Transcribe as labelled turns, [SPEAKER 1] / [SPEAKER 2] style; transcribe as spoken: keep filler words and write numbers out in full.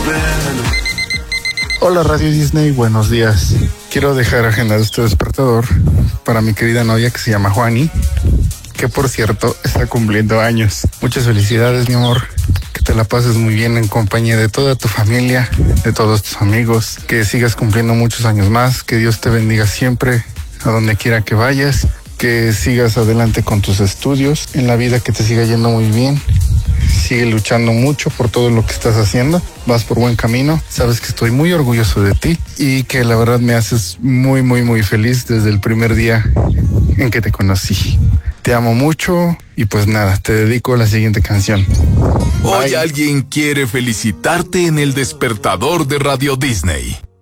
[SPEAKER 1] Hola Radio Disney, buenos días. Quiero dejar agendado este despertador para mi querida novia que se llama Juani, que por cierto está cumpliendo años. Muchas felicidades, mi amor. Que te la pases muy bien en compañía de toda tu familia, de todos tus amigos. Que sigas cumpliendo muchos años más. Que Dios te bendiga siempre, a donde quiera que vayas. Que sigas adelante con tus estudios. En la vida que te siga yendo muy bien. Sigue luchando mucho por todo lo que estás haciendo. Vas por buen camino. Sabes que estoy muy orgulloso de ti y que la verdad me haces muy, muy, muy feliz desde el primer día en que te conocí. Te amo mucho y pues nada, te dedico la siguiente canción.
[SPEAKER 2] Hoy alguien quiere felicitarte en el despertador de Radio Disney.